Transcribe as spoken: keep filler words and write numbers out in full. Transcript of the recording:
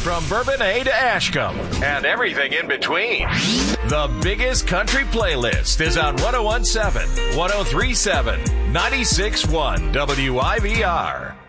from Bourbonnais to Ashcombe and everything in between. The biggest country playlist is on one oh one point seven, one oh three point seven, ninety-six point one W I V R.